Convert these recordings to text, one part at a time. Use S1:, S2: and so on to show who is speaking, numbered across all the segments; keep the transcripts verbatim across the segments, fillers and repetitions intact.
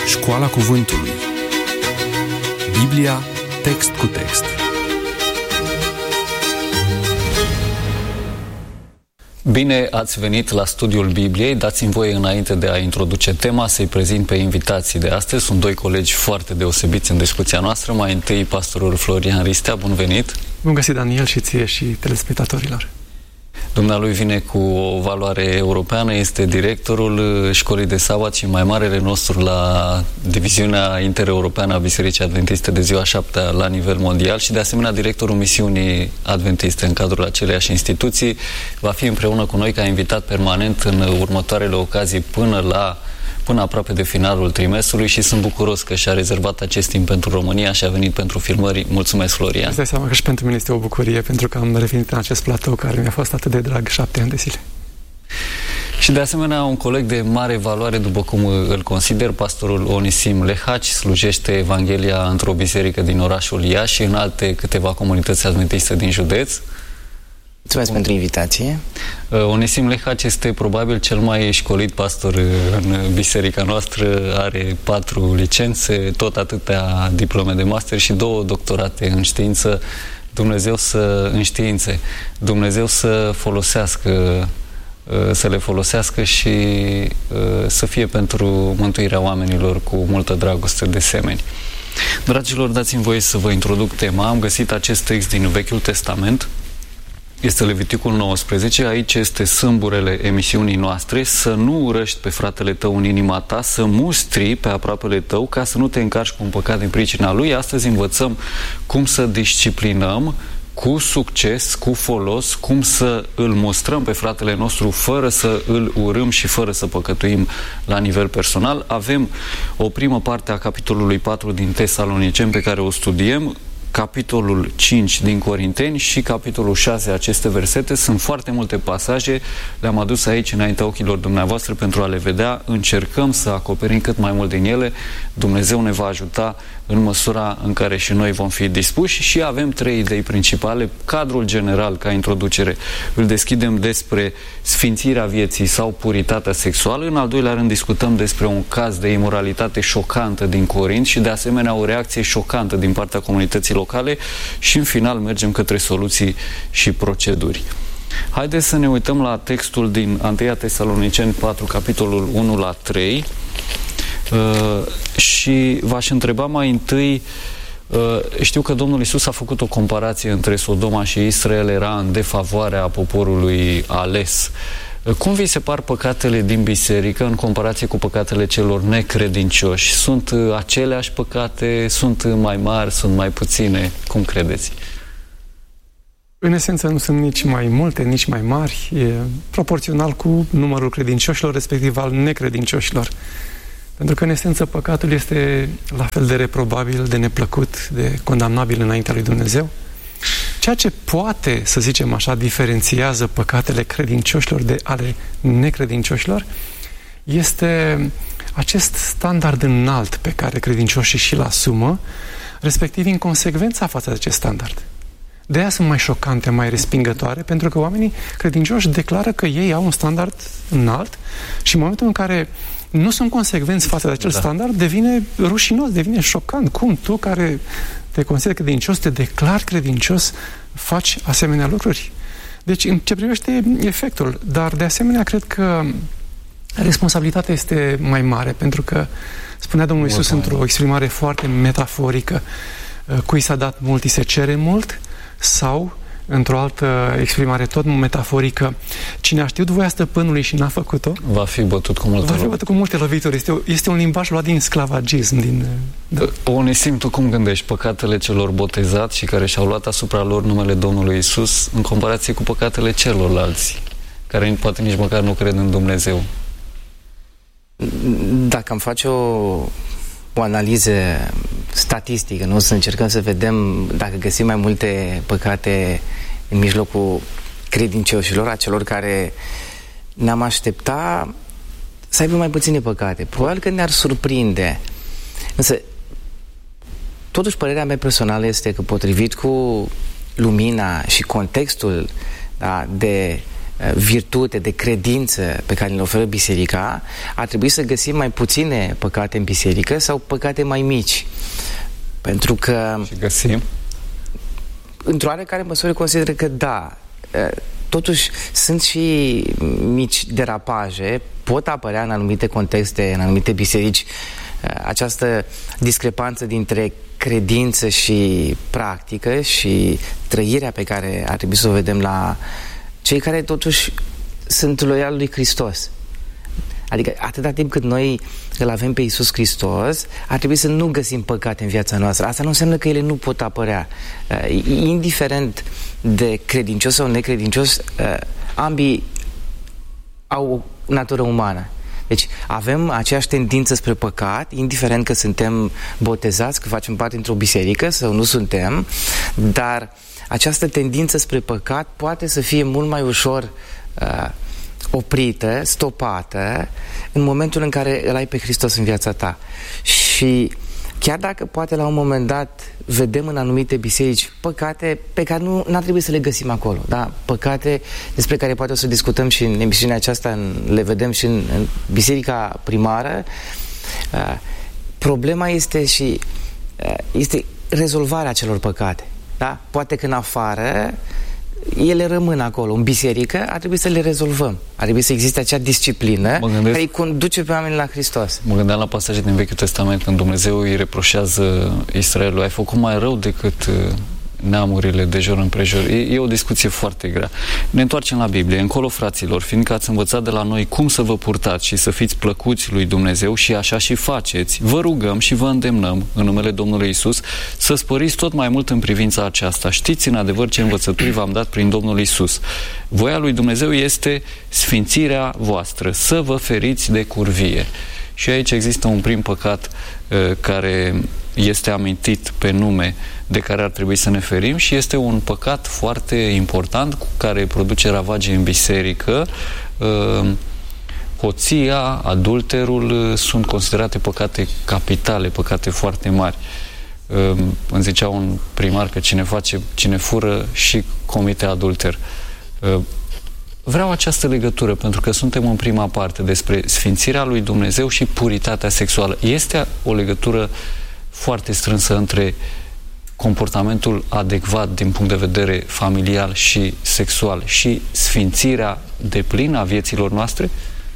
S1: Școala Cuvântului. Biblia, text cu text.
S2: Bine ați venit la studiul Bibliei. Dați-mi voie, înainte de a introduce tema, să-i prezint pe invitații de astăzi. Sunt doi colegi foarte deosebiți în discuția noastră. Mai întâi, pastorul Florian Ristea. Bun venit!
S3: Bun găsit, Daniel, și ție și telespectatorilor.
S2: Dumnealui vine cu o valoare europeană, este directorul școlii de sabat și mai marele nostru la diviziunea intereuropeană a Bisericii Adventiste de ziua șaptea la nivel mondial și de asemenea directorul misiunii adventiste în cadrul aceleiași instituții. Va fi împreună cu noi ca invitat permanent în următoarele ocazii până la până aproape de finalul trimestrului și sunt bucuros că și-a rezervat acest timp pentru România și a venit pentru filmări. Mulțumesc, Florian!
S3: Îți dai seama că și pentru mine este o bucurie, pentru că am revenit în acest platou care mi-a fost atât de drag șapte ani de zile.
S2: Și de asemenea un coleg de mare valoare, după cum îl consider, pastorul Onisim Lehaci, slujește Evanghelia într-o biserică din orașul Iași și în alte câteva comunități adventiste din județ.
S4: Mulțumesc pentru invitație.
S2: Onisim Lehaci este probabil cel mai școlit pastor în biserica noastră, are patru licențe, tot atâtea diplome de master și două doctorate în știință. Dumnezeu să, în științe, Dumnezeu să folosească, să le folosească și să fie pentru mântuirea oamenilor cu multă dragoste de semeni. Dragilor, dați-mi voie să vă introduc tema. Am găsit acest text din Vechiul Testament. Este Leviticul nouăsprezece, aici este sâmburele emisiunii noastre: să nu urăști pe fratele tău în inima ta, să mustri pe aproapele tău ca să nu te încarci cu un păcat din pricina lui. Astăzi învățăm cum să disciplinăm cu succes, cu folos, cum să îl mustrăm pe fratele nostru fără să îl urâm și fără să păcătuim la nivel personal. Avem o primă parte a capitolului patru din Tesaloniceni pe care o studiem, capitolul cinci din Corinteni și capitolul șase, aceste versete. Sunt foarte multe pasaje, le-am adus aici înaintea ochilor dumneavoastră pentru a le vedea. Încercăm să acoperim cât mai mult din ele. Dumnezeu ne va ajuta în măsura în care și noi vom fi dispuși și avem trei idei principale. Cadrul general, ca introducere, îl deschidem despre sfințirea vieții sau puritatea sexuală. În al doilea rând discutăm despre un caz de imoralitate șocantă din Corint și de asemenea o reacție șocantă din partea comunității locale și în final mergem către soluții și proceduri. Haideți să ne uităm la textul din întâi Tesaloniceni patru, capitolul unu la trei. Uh, și v-aș întreba mai întâi, uh, știu că Domnul Iisus a făcut o comparație între Sodoma și Israel, era în defavoarea poporului ales. Uh, cum vi se par păcatele din biserică în comparație cu păcatele celor necredincioși? Sunt uh, aceleași păcate? Sunt uh, mai mari? Sunt mai puține? Cum credeți?
S3: În esență nu sunt nici mai multe, nici mai mari, e proporțional cu numărul credincioșilor, respectiv al necredincioșilor. Pentru că, în esență, păcatul este la fel de reprobabil, de neplăcut, de condamnabil înaintea lui Dumnezeu. Ceea ce poate, să zicem așa, diferențiază păcatele credincioșilor de ale necredincioșilor este acest standard înalt pe care credincioșii și-l asumă, respectiv inconsecvența față de acest standard. De aia sunt mai șocante, mai respingătoare, pentru că oamenii credincioși declară că ei au un standard înalt și în momentul în care nu sunt consecvenți față de acel da. standard, devine rușinos, devine șocant. Cum tu, care te consideri credincios, te declari credincios, faci asemenea lucruri? Deci, în ce privește efectul, dar de asemenea cred că responsabilitatea este mai mare, pentru că spunea Domnul Iisus într-o exprimare foarte metaforică: cui s-a dat mult, îi se cere mult, sau într-o altă exprimare tot metaforică: cine a știut voia stăpânului și n-a făcut-o,
S2: va fi bătut cu multe
S3: va fi bătut cu multe lovituri. Este, este un limbaj luat din sclavagism. Din,
S2: da. Onisim, tu cum gândești păcatele celor botezați și care și-au luat asupra lor numele Domnului Iisus în comparație cu păcatele celorlalți care poate nici măcar nu cred în Dumnezeu?
S4: Dacă am face o, o analiză statistică, nu, să încercăm să vedem dacă găsim mai multe păcate în mijlocul credincioșilor, a celor care ne-am aștepta să aibă mai puține păcate. Probabil că ne-ar surprinde. Însă, totuși, părerea mea personală este că, potrivit cu lumina și contextul, da, de virtute, de credință pe care le oferă biserica, ar trebui să găsim mai puține păcate în biserică sau păcate mai mici. Pentru că...
S2: Și găsim?
S4: Într-o oarecare măsură consider că da. Totuși, sunt și mici derapaje, pot apărea în anumite contexte, în anumite biserici, această discrepanță dintre credință și practică și trăirea pe care ar trebui să o vedem la cei care totuși sunt loiali lui Hristos. Adică atâta timp cât noi îl avem pe Iisus Hristos, ar trebui să nu găsim păcate în viața noastră. Asta nu înseamnă că ele nu pot apărea. Indiferent de credincios sau necredincios, ambii au o natură umană. Deci avem aceeași tendință spre păcat, indiferent că suntem botezați, că facem parte dintr-o biserică sau nu suntem, dar această tendință spre păcat poate să fie mult mai ușor uh, oprită, stopată, în momentul în care îl ai pe Hristos în viața ta. Și chiar dacă poate la un moment dat vedem în anumite biserici păcate pe care nu ar trebui să le găsim acolo, da? Păcate despre care poate o să discutăm și în emisiunea aceasta, în, le vedem și în, în biserica primară. Uh, problema este și uh, este rezolvarea acelor păcate, da? Poate că în afară ele rămân acolo. În biserică ar trebui să le rezolvăm. Ar trebui să existe acea disciplină gândesc, care îi conduce pe oamenii la Hristos.
S2: Mă gândeam la pasaje din Vechiul Testament când Dumnezeu îi reproșează Israelul: ai făcut mai rău decât neamurile de jur împrejur. E, e o discuție foarte grea. Ne întoarcem la Biblie. Încolo, fraților, fiindcă ați învățat de la noi cum să vă purtați și să fiți plăcuți lui Dumnezeu și așa și faceți, vă rugăm și vă îndemnăm în numele Domnului Isus să spăriți tot mai mult în privința aceasta. Știți în adevăr ce învățături v-am dat prin Domnul Isus. Voia lui Dumnezeu este sfințirea voastră, să vă feriți de curvie. Și aici există un prim păcat uh, care este amintit pe nume, de care ar trebui să ne ferim, și este un păcat foarte important cu care produce ravagii în biserică. Uh, hoția, adulterul uh, sunt considerate păcate capitale, păcate foarte mari. Uh, îmi zicea un primar că cine face, cine fură și comite adulter. Uh, Vreau această legătură, pentru că suntem în prima parte despre sfințirea lui Dumnezeu și puritatea sexuală. Este o legătură foarte strânsă între comportamentul adecvat din punct de vedere familial și sexual și sfințirea deplină a vieților noastre?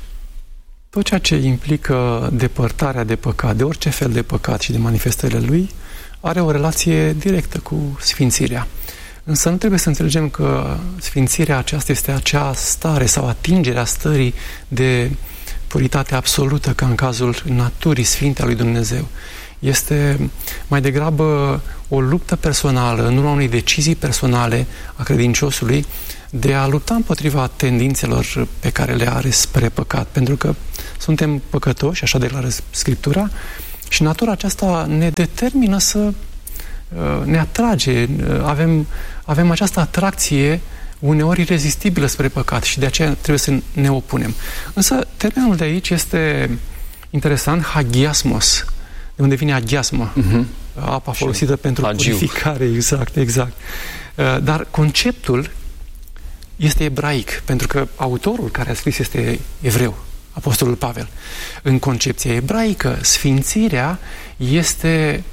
S3: Tot ceea ce implică depărtarea de păcat, de orice fel de păcat și de manifestările lui, are o relație directă cu sfințirea. Însă nu trebuie să înțelegem că sfințirea aceasta este acea stare sau atingerea stării de puritate absolută, ca în cazul naturii sfinte a lui Dumnezeu. Este mai degrabă o luptă personală, în urma unei decizii personale a credinciosului de a lupta împotriva tendințelor pe care le are spre păcat. Pentru că suntem păcătoși, așa declară Scriptura, și natura aceasta ne determină să ne atrage, avem, avem această atracție uneori irezistibilă spre păcat și de aceea trebuie să ne opunem. Însă termenul de aici este interesant, hagiasmos, de unde vine agiasmă, uh-huh. apa folosită și pentru agiu. Purificare, exact, exact. Dar conceptul este ebraic, pentru că autorul care a scris este evreu, Apostolul Pavel. În concepția ebraică, sfințirea este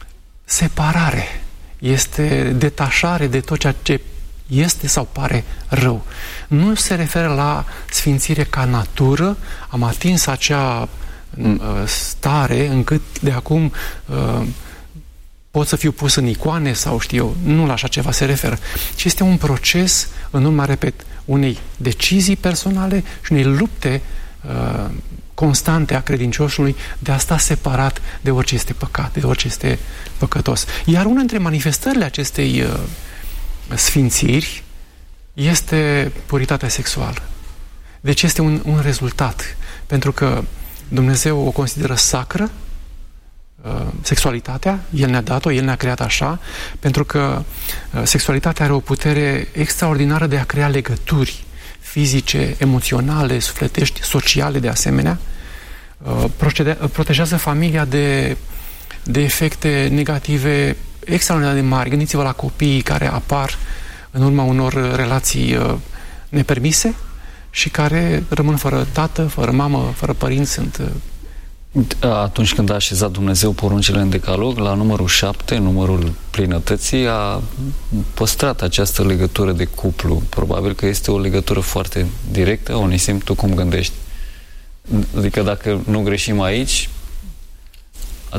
S3: separare, este detașare de tot ceea ce este sau pare rău. Nu se referă la sfințire ca natură, am atins acea mm. stare încât de acum uh, pot să fiu pus în icoane sau știu eu, nu la așa ceva se referă. Ci este un proces, în urma, repet, unei decizii personale și unei lupte uh, constante a credinciosului de a sta separat de orice este păcat, de orice este păcătos. Iar una dintre manifestările acestei uh, sfințiri este puritatea sexuală. Deci este un, un rezultat, pentru că Dumnezeu o consideră sacră, uh, sexualitatea, El ne-a dat-o, El ne-a creat așa, pentru că uh, sexualitatea are o putere extraordinară de a crea legături fizice, emoționale, sufletești, sociale de asemenea, procede, protejează familia de, de efecte negative extraordinar de mari. Gândiți-vă la copiii care apar în urma unor relații nepermise, și care rămân fără tată, fără mamă, fără părinți, sunt...
S2: Atunci când a așezat Dumnezeu poruncile în decalog, la numărul șapte, numărul plinătății, a păstrat această legătură de cuplu. Probabil că este o legătură foarte directă. Onisim, tu cum gândești? Adică dacă nu greșim aici... At...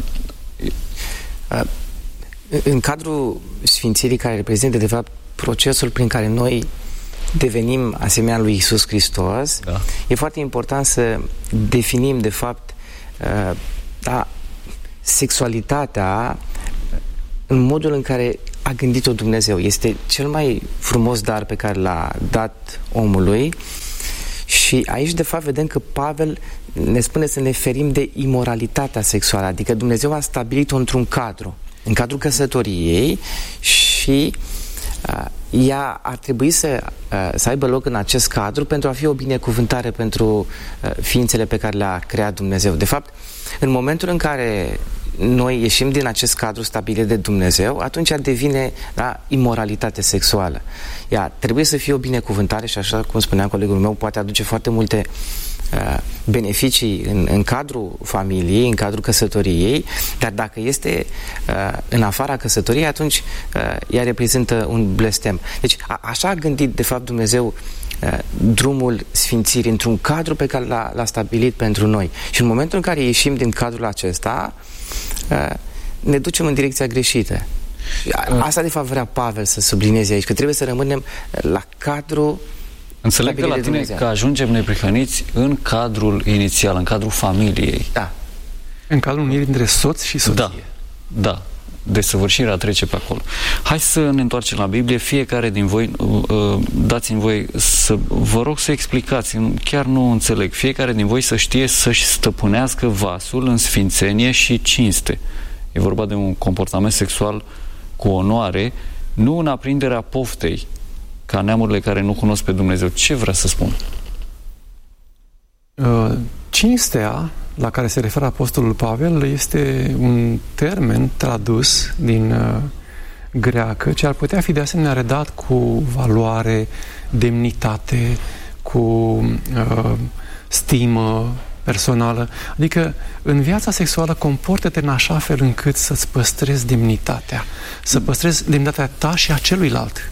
S4: În cadrul Sfințirii, care reprezintă, de fapt, procesul prin care noi devenim asemenea lui Iisus Hristos, da. E foarte important să definim, de fapt, da, sexualitatea în modul în care a gândit-o Dumnezeu. Este cel mai frumos dar pe care l-a dat omului și aici, de fapt, vedem că Pavel ne spune să ne ferim de imoralitatea sexuală, adică Dumnezeu a stabilit-o într-un cadru, în cadrul căsătoriei și uh, ea ar trebui să, uh, să aibă loc în acest cadru pentru a fi o binecuvântare pentru uh, ființele pe care le-a creat Dumnezeu. De fapt, în momentul în care noi ieșim din acest cadru stabilit de Dumnezeu, atunci devine, da, imoralitate sexuală. Ea trebuie să fie o binecuvântare și, așa cum spunea colegul meu, poate aduce foarte multe uh, beneficii în, în cadrul familiei, în cadrul căsătoriei, dar dacă este uh, în afara căsătoriei, atunci uh, ea reprezintă un blestem. Deci a, așa a gândit, de fapt, Dumnezeu uh, drumul sfințirii într-un cadru pe care l-a, l-a stabilit pentru noi. Și în momentul în care ieșim din cadrul acesta, uh, ne ducem în direcția greșită. Asta, de fapt, vrea Pavel să sublinieze aici, că trebuie să rămânem la cadrul.
S2: Înțeleg că la tine că ajungem neprihăniți în cadrul inițial, în cadrul familiei.
S4: Da.
S3: În cadrul unirii dintre soț și soție.
S2: Da, da. Desăvârșirea trece pe acolo. Hai să ne întoarcem la Biblie. Fiecare din voi, dați-mi voi să vă rog să explicați, chiar nu înțeleg. Fiecare din voi să știe să-și stăpânească vasul în sfințenie și cinste. E vorba de un comportament sexual cu onoare, nu în aprinderea poftei, ca neamurile care nu cunosc pe Dumnezeu. Ce vrea să spun?
S3: Cinstea, la care se referă Apostolul Pavel, este un termen tradus din uh, greacă, ce ar putea fi de asemenea redat cu valoare, demnitate, cu uh, stimă personală. Adică, în viața sexuală, comportă-te în așa fel încât să-ți păstrezi demnitatea. Să păstrezi demnitatea ta și a celuilalt.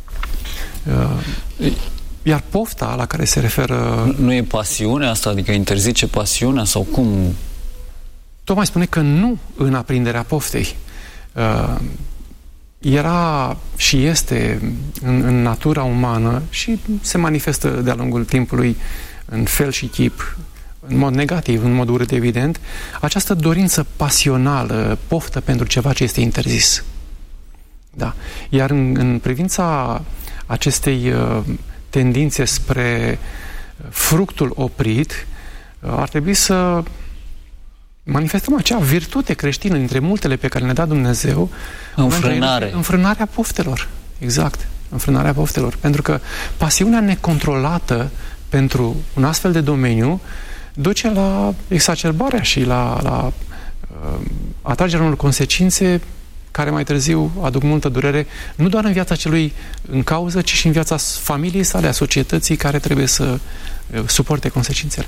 S3: Uh, iar pofta la care se referă...
S2: Nu e pasiunea asta? Adică interzice pasiunea sau cum?
S3: Tocmai spune că nu în aprinderea poftei. Uh, era și este în, în natura umană și se manifestă de-a lungul timpului în fel și chip, în mod negativ, în mod urât evident, această dorință pasională, poftă pentru ceva ce este interzis. Da. Iar în, în privința acestei uh, tendințe spre fructul oprit, uh, ar trebui să manifestăm acea virtute creștină dintre multele pe care ne-a dat Dumnezeu.
S2: Înfrânare.
S3: Înfrânarea poftelor. Exact. Înfrânarea poftelor. Pentru că pasiunea necontrolată pentru un astfel de domeniu duce la exacerbarea și la, la uh, atragerea unor consecințe care mai târziu aduc multă durere, nu doar în viața celui în cauză, ci și în viața familiei sale, a societății care trebuie să uh, suporte consecințele.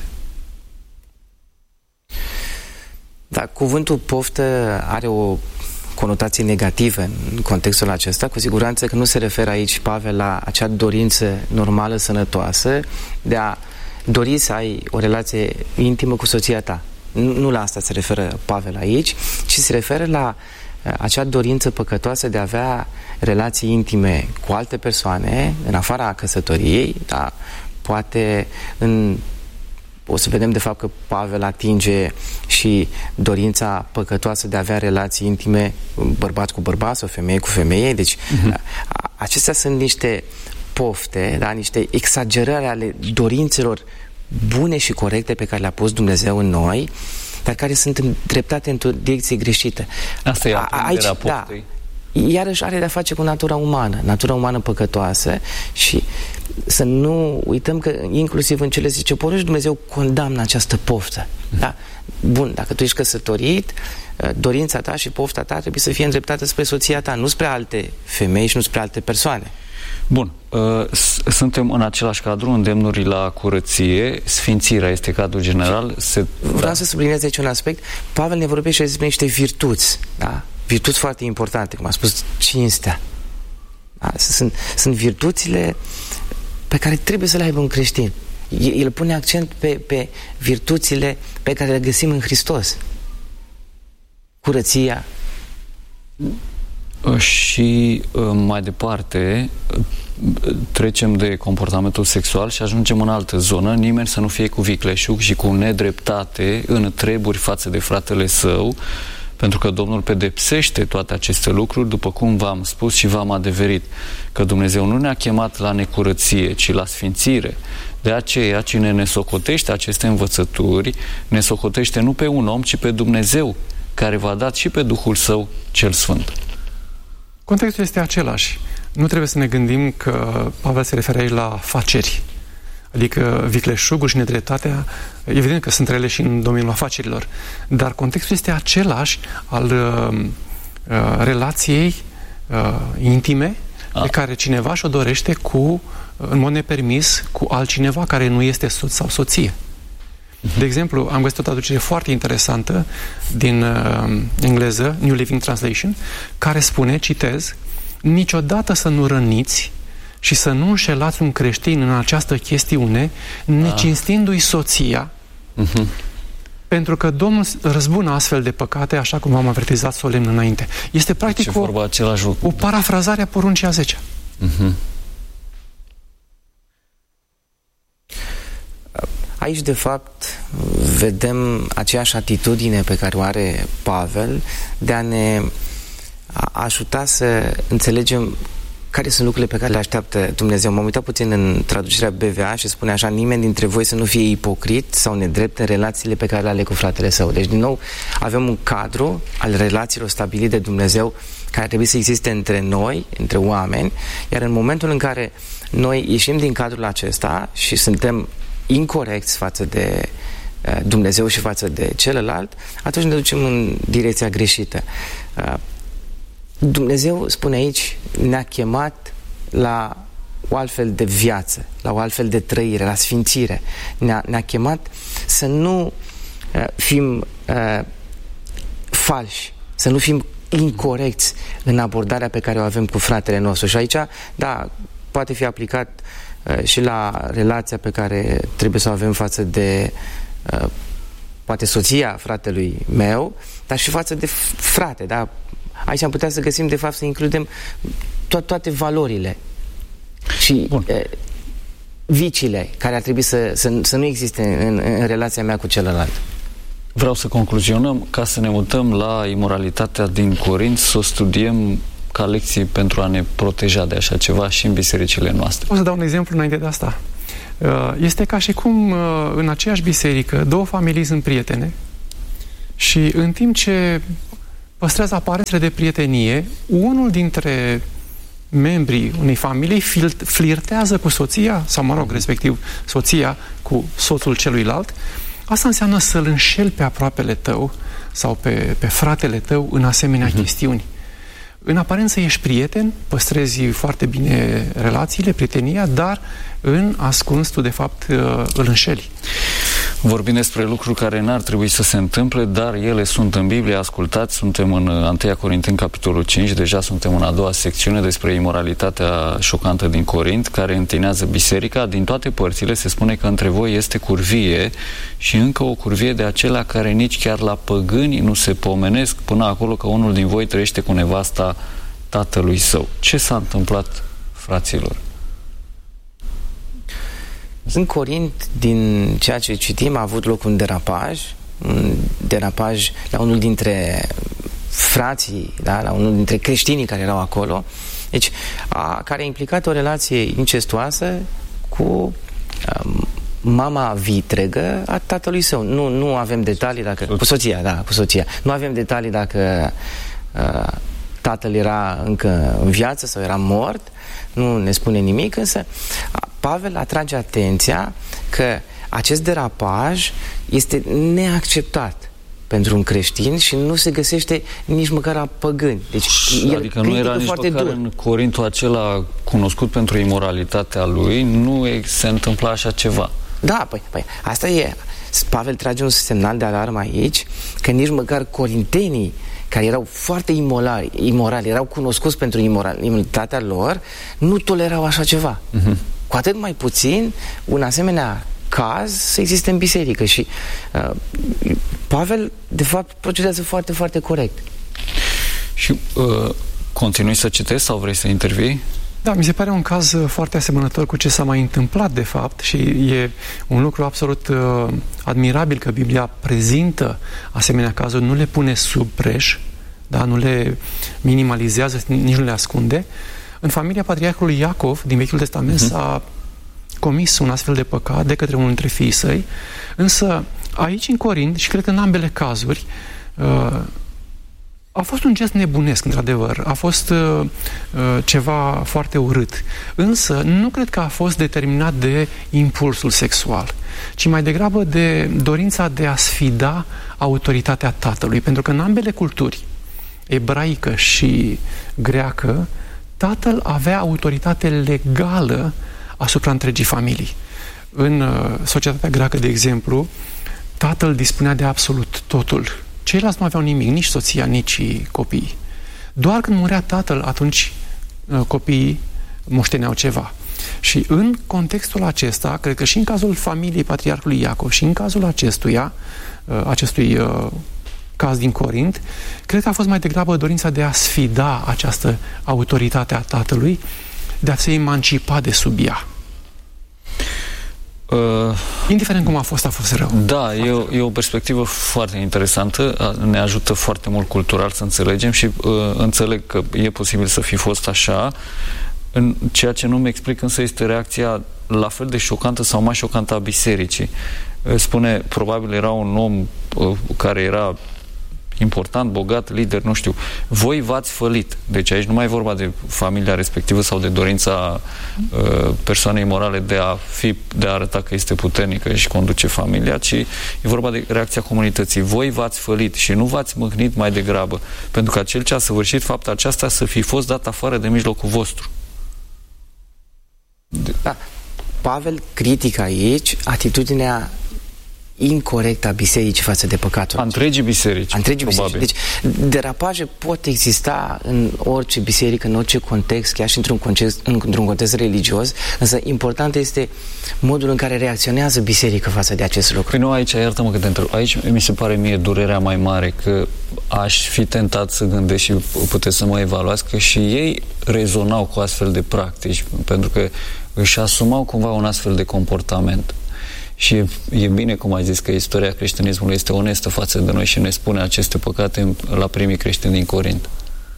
S4: Da, cuvântul poftă are o conotație negativă în contextul acesta. Cu siguranță că nu se referă aici, Pavel, la acea dorință normală, sănătoasă, de a dori să ai o relație intimă cu soția ta. Nu, nu la asta se referă Pavel aici, ci se referă la acea dorință păcătoasă de a avea relații intime cu alte persoane în afara căsătoriei, da, poate în o să vedem de fapt că Pavel atinge și dorința păcătoasă de a avea relații intime bărbat cu bărbat sau femeie cu femeie. Deci uh-huh. acestea sunt niște pofte, da? Niște exagerări ale dorințelor bune și corecte pe care le-a pus Dumnezeu în noi, dar care sunt îndreptate într-o direcție greșită.
S2: Asta e aprinderea poftei.
S4: Da, iarăși are de-a face cu natura umană, natura umană păcătoasă, și să nu uităm că inclusiv în cele zece porunci Dumnezeu condamnă această poftă. Da? Bun, dacă tu ești căsătorit, dorința ta și pofta ta trebuie să fie îndreptată spre soția ta, nu spre alte femei și nu spre alte persoane.
S2: Bun, suntem în același cadru, îndemnuri la curăție, sfințirea este cadrul general. Se...
S4: Vreau
S2: da.
S4: să subliniez aici un aspect. Pavel ne vorbește despre niște virtuți, da? Virtuți foarte importante, cum a spus, cinstea. Da? Sunt, sunt virtuțile pe care trebuie să le aibă un creștin. El pune accent pe, pe virtuțile pe care le găsim în Hristos. Curăția.
S2: Și mai departe trecem de comportamentul sexual și ajungem în altă zonă. Nimeni să nu fie cu vicleșug și cu nedreptate în treburi față de fratele său, pentru că Domnul pedepsește toate aceste lucruri, după cum v-am spus și v-am adeverit, că Dumnezeu nu ne-a chemat la necurăție, ci la sfințire. De aceea, cine ne socotește aceste învățături, ne socotește nu pe un om, ci pe Dumnezeu, care v-a dat și pe Duhul Său cel Sfânt.
S3: Contextul este același. Nu trebuie să ne gândim că Pavel se referă aici la faceri. Adică vicleșugul și nedreptatea, evident că sunt rele și în domeniul afacerilor, dar contextul este același al uh, uh, relației uh, intime A. pe care cineva și-o dorește cu, în mod nepermis, cu altcineva care nu este soț sau soție. De exemplu, am găsit o traducere foarte interesantă din uh, engleză, New Living Translation, care spune, citez, niciodată să nu răniți și să nu înșelați un creștin în această chestiune, necinstindu-i soția, uh-huh. pentru că Domnul răzbună astfel de păcate, așa cum v-am avertizat solemn înainte. Este practic o, o parafrazare a poruncii a zecea. Uh-huh.
S4: Aici, de fapt, vedem aceeași atitudine pe care o are Pavel de a ne ajuta să înțelegem care sunt lucrurile pe care le așteaptă Dumnezeu. M-am uitat puțin în traducerea B V A și spune așa, nimeni dintre voi să nu fie ipocrit sau nedrept în relațiile pe care le are cu fratele său. Deci, din nou, avem un cadru al relațiilor stabilit de Dumnezeu care trebuie să existe între noi, între oameni, iar în momentul în care noi ieșim din cadrul acesta și suntem incorecți față de uh, Dumnezeu și față de celălalt, atunci ne ducem în direcția greșită. Uh, Dumnezeu, spune aici, ne-a chemat la o altfel de viață, la o altfel de trăire, la sfințire. Ne-a, ne-a chemat să nu uh, fim uh, falși, să nu fim incorecți în abordarea pe care o avem cu fratele nostru. Și aici, da, poate fi aplicat uh, și la relația pe care trebuie să o avem față de uh, poate soția fratelui meu, dar și față de frate, da? Aici am putea să găsim, de fapt, să includem to- toate valorile și uh, viciile care ar trebui să, să, să nu existe în, în relația mea cu celălalt.
S2: Vreau să concluzionăm, ca să ne mutăm la imoralitatea din Corint, să o studiem ca lecții pentru a ne proteja de așa ceva și în bisericile noastre.
S3: O să dau un exemplu înainte de asta. Este ca și cum în aceeași biserică două familii sunt prietene și în timp ce păstrează aparențele de prietenie, unul dintre membrii unei familii flirtează cu soția, sau mă rog, respectiv soția cu soțul celuilalt. Asta înseamnă să-l înșeli pe aproapele tău sau pe, pe fratele tău în asemenea uh-huh. chestiuni. În aparență ești prieten, păstrezi foarte bine relațiile, prietenia, dar în ascuns tu de fapt îl înșeli.
S2: Vorbim despre lucruri care n-ar trebui să se întâmple, dar ele sunt în Biblie. Ascultați, suntem în întâi Corinteni, capitolul cinci, deja suntem în a doua secțiune despre imoralitatea șocantă din Corint, care întinează biserica. Din toate părțile se spune că între voi este curvie și încă o curvie de acelea care nici chiar la păgâni nu se pomenesc, până acolo că unul din voi trăiește cu nevasta tatălui său. Ce s-a întâmplat, fraților?
S4: În Corint, din ceea ce citim, a avut loc un derapaj, un derapaj la unul dintre frații, da, la unul dintre creștinii care erau acolo, deci, a, care a implicat o relație incestuoasă cu a, mama vitregă a tatălui său. Nu, nu avem detalii dacă... Cu soția, da, cu soția. Nu avem detalii dacă a, tatăl era încă în viață sau era mort, nu ne spune nimic, însă Pavel atrage atenția că acest derapaj este neacceptat pentru un creștin și nu se găsește nici măcar la păgâni. Deci,
S2: adică nu era nici măcar dur. În Corintul acela cunoscut pentru imoralitatea lui, nu se întâmpla așa ceva.
S4: Da, păi, păi asta e. Pavel trage un semnal de alarmă aici, că nici măcar corintenii, care erau foarte imorali, imorali erau cunoscuți pentru imoralitatea lor, nu tolerau așa ceva. Uh-huh. Cu atât mai puțin un asemenea caz să existe în biserică și uh, Pavel, de fapt, procedează foarte, foarte corect.
S2: Și uh, continui să citești sau vrei să intervii?
S3: Da, mi se pare un caz foarte asemănător cu ce s-a mai întâmplat, de fapt, și e un lucru absolut uh, admirabil că Biblia prezintă asemenea cazuri, nu le pune sub preș, da? Nu le minimalizează, nici nu le ascunde. În familia patriarhului Iacov, din Vechiul Testament, uh-huh. s-a comis un astfel de păcat de către unul dintre fiii săi, însă aici în Corint, și cred că în ambele cazuri, uh, a fost un gest nebunesc, într-adevăr. A fost uh, ceva foarte urât. Însă, nu cred că a fost determinat de impulsul sexual, ci mai degrabă de dorința de a sfida autoritatea tatălui. Pentru că în ambele culturi, ebraică și greacă, tatăl avea autoritate legală asupra întregii familii. În uh, societatea greacă, de exemplu, tatăl dispunea de absolut totul. Ceilalți nu aveau nimic, nici soția, nici copiii. Doar când murea tatăl, atunci uh, copiii moșteneau ceva. Și în contextul acesta, cred că și în cazul familiei patriarhului Iacov și în cazul acestuia, uh, acestui uh, caz din Corint, cred că a fost mai degrabă dorința de a sfida această autoritate a tatălui, de a se emancipa de sub ea. Uh, Indiferent cum a fost, a fost rău.
S2: Da, e o, e o perspectivă foarte interesantă, ne ajută foarte mult cultural să înțelegem și uh, înțeleg că e posibil să fi fost așa. În ceea ce nu mi explic însă este reacția la fel de șocantă sau mai șocantă a bisericii. Spune, probabil era un om uh, care era important, bogat, lider, nu știu. Voi v-ați fălit. Deci aici nu mai e vorba de familia respectivă sau de dorința uh, persoanei morale de a fi, de a arăta că este puternică și conduce familia, ci e vorba de reacția comunității. Voi v-ați fălit și nu v-ați mâhnit mai degrabă, pentru că cel ce a săvârșit fapta aceasta să fi fost dat afară de mijlocul vostru.
S4: Da. Pavel critică aici atitudinea incorectă a bisericii față de păcatul.
S2: A întregii biserici.
S4: A întregii biserici. Deci, derapaje pot exista în orice biserică, în orice context, chiar și într-un context, într-un context religios, însă important este modul în care reacționează biserica față de acest lucru.
S2: Păi nu, aici, iartă-mă că te întreb, aici mi se pare mie durerea mai mare, că aș fi tentat să gândesc și puteți să mă evaluați, că și ei rezonau cu astfel de practici, pentru că își asumau cumva un astfel de comportament. Și e, e bine, cum ai zis, că istoria creștinismului este onestă față de noi și ne spune aceste păcate la primii creștini din Corint.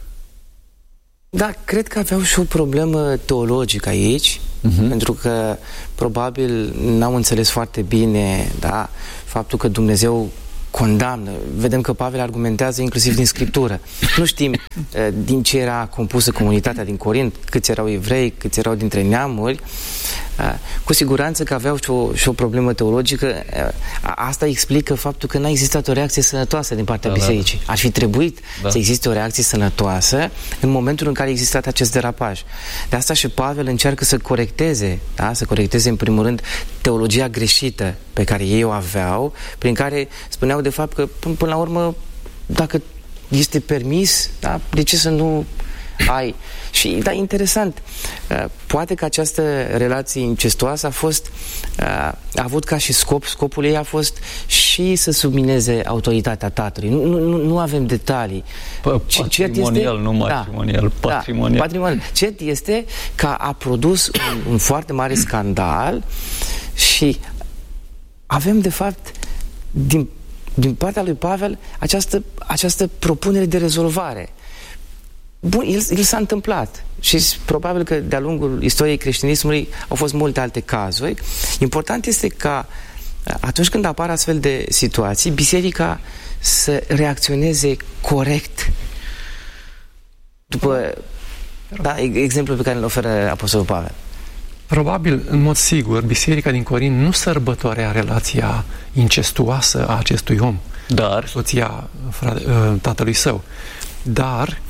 S4: Da, cred că aveau și o problemă teologică aici, uh-huh. pentru că probabil n-au înțeles foarte bine, da, faptul că Dumnezeu condamnă. Vedem că Pavel argumentează inclusiv din Scriptură. Nu știm uh, din ce era compusă comunitatea din Corint, câți erau evrei, câți erau dintre neamuri. Uh, cu siguranță că aveau și o, și o problemă teologică. Uh, asta explică faptul că n-a existat o reacție sănătoasă din partea da, bisericii. Ar fi trebuit da. să existe o reacție sănătoasă în momentul în care a existat acest derapaj. De asta și Pavel încearcă să corecteze, da? să corecteze în primul rând teologia greșită pe care ei o aveau, prin care spuneau de fapt că până, până la urmă, dacă este permis, da? de ce să nu ai? Și, da, interesant, uh, poate că această relație incestuoasă a fost, uh, a avut ca și scop, scopul ei a fost și să submineze autoritatea tatălui. Nu, nu, nu avem detalii.
S2: Patrimonial, este, nu matrimonial,
S4: da,
S2: patrimonial.
S4: Da, patrimonial. Cert este că a produs un, un foarte mare scandal și avem, de fapt, din, din partea lui Pavel, această, această propunere de rezolvare. Bun, el, el s-a întâmplat și probabil că de-a lungul istoriei creștinismului au fost multe alte cazuri. Important este ca atunci când apar astfel de situații, biserica să reacționeze corect. După da, exemplul pe care îl oferă Apostolul Pavel.
S3: Probabil, în mod sigur, Biserica din Corint nu sărbătorea relația incestuoasă a acestui om,
S2: dar
S3: soția frate, tatălui său. Dar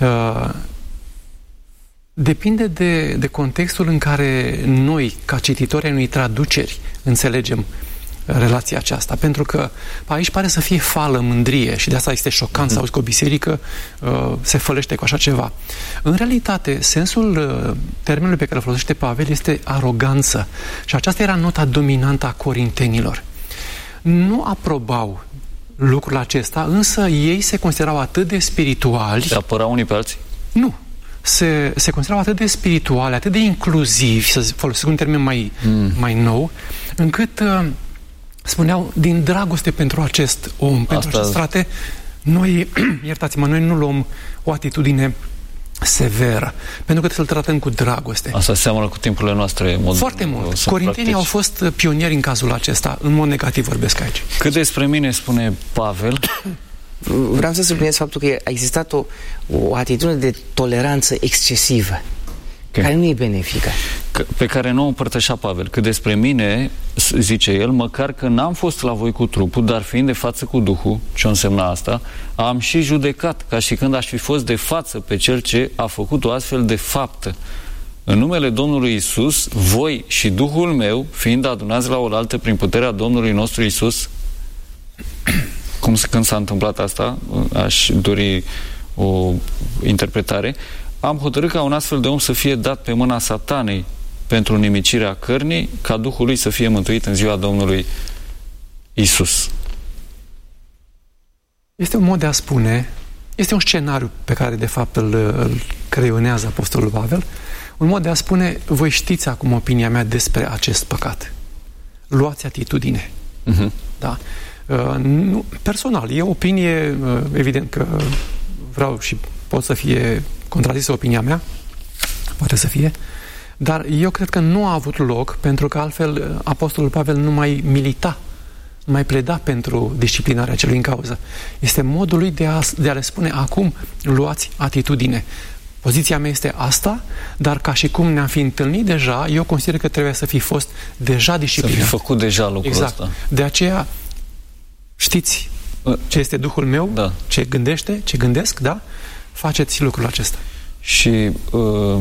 S3: depinde de, de contextul în care noi, ca cititori ai unei traduceri, înțelegem relația aceasta. Pentru că aici pare să fie fală, mândrie și de asta este șocant mm. să auzi că o biserică uh, se fălește cu așa ceva. În realitate, sensul uh, termenului pe care îl folosește Pavel este aroganță. Și aceasta era nota dominantă a corintenilor. Nu aprobau lucrul acesta, însă ei se considerau atât de spirituali.
S2: Se apărau unii pe alții?
S3: Nu. Se, se considerau atât de spirituali, atât de inclusivi, să folosesc un termen mai, mm. mai nou, încât uh, spuneau, din dragoste pentru acest om, Asta... pentru acest frate, noi, iertați-mă, noi nu luăm o atitudine severă, pentru că să-l tratăm cu dragoste.
S2: Asta seamănă cu timpurile noastre. Mod,
S3: Foarte mult. Corintenii au fost pionieri în cazul acesta, în mod negativ vorbesc aici.
S2: Cât despre mine, spune Pavel,
S4: vreau să subliniez faptul că a existat o, o atitudine de toleranță excesivă, okay, care nu e benefică.
S2: Pe care nu o împărtășea Pavel. Cât despre mine, zice el, măcar că n-am fost la voi cu trupul, dar fiind de față cu Duhul, ce însemna asta, am și judecat, ca și când aș fi fost de față pe cel ce a făcut o astfel de faptă. În numele Domnului Isus, voi și Duhul meu, fiind adunați la oaltă prin puterea Domnului nostru Isus, cum când s-a întâmplat asta, aș dori o interpretare, am hotărât ca un astfel de om să fie dat pe mâna Satanei pentru nimicirea cărnii, ca Duhul lui să fie mântuit în ziua Domnului Isus.
S3: Este un mod de a spune, este un scenariu pe care de fapt îl, îl creionează Apostolul Pavel, un mod de a spune, voi știți acum opinia mea despre acest păcat. Luați atitudine. Uh-huh. Da? Uh, nu, personal, e o opinie, uh, evident că vreau și pot să fie contrazisă opinia mea, poate să fie, dar eu cred că nu a avut loc, pentru că altfel Apostolul Pavel nu mai milita, nu mai pleda pentru disciplinarea celui în cauză. Este modul lui de a, de a le spune, acum luați atitudine. Poziția mea este asta, dar ca și cum ne-am fi întâlnit deja, eu consider că trebuie să fi fost deja disciplinat.
S2: Să fi făcut deja lucrul
S3: exact. ăsta. De aceea, știți ce este Duhul meu, da, ce gândește, ce gândesc, da? Faceți lucrul acesta.
S2: Și uh,